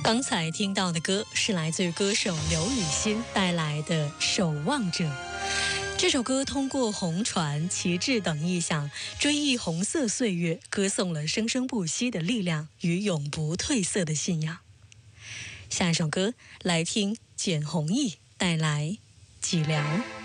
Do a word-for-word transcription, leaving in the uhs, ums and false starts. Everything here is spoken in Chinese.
刚才听到的歌是来自于歌手刘雨欣带来的《守望者》。这首歌通过红船、旗帜等意象，追忆红色岁月，歌颂了生生不息的力量与永不褪色的信仰。下一首歌来听简弘毅带来《脊梁》。